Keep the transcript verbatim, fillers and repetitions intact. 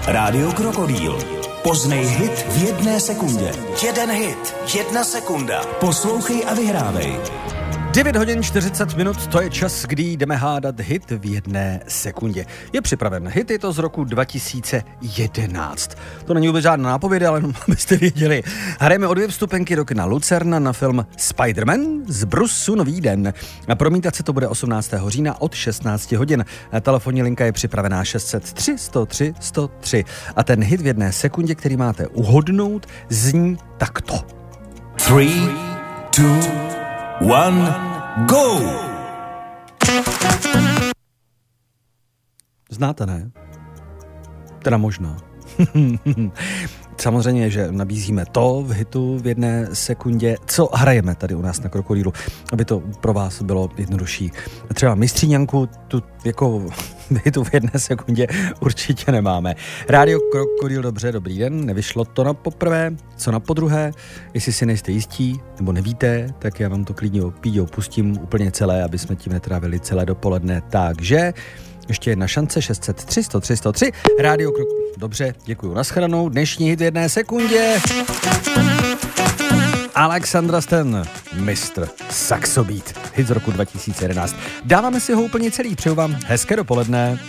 Rádio Krokodýl. Poznej hit v jedné sekundě. Jeden hit, jedna sekunda. Poslouchej a vyhrávej. devět hodin čtyřicet minut, to je čas, kdy jdeme hádat hit v jedné sekundě. Je připraven hit, je to z roku dva tisíce jedenáct. To není vůbec žádná nápověda, ale jenom abyste věděli. Hrajeme o dvě vstupenky do kina Lucerna na film Spider-Man z Brusu Nový den. A promítat se to bude osmnáctého října od šestnáct hodin. A telefonní linka je připravená šest set tři sto tři sto tři. A ten hit v jedné sekundě, který máte uhodnout, zní takto. Three, two, one, go! Znáte, ne? Teda možná. Samozřejmě, že nabízíme to v hitu v jedné sekundě, co hrajeme tady u nás na Krokodýlu, aby to pro vás bylo jednodušší. Třeba mistříňanku tu jako v hitu v jedné sekundě určitě nemáme. Rádio Krokodýl, dobře, dobrý den, nevyšlo to na poprvé, co na podruhé, jestli si nejste jistí nebo nevíte, tak já vám to klidně píďou pustím úplně celé, aby jsme tím netrávili celé dopoledne, takže ještě jedna šance, šest set tři sto tři sto tři, Rádio Krok... Dobře, děkuju, nashledanou, dnešní hit v jedné sekundě. Alexandra Stan, mistr Saxo Beat, hit z roku dva tisíce jedenáct. Dáváme si ho úplně celý, přeju vám hezké dopoledne.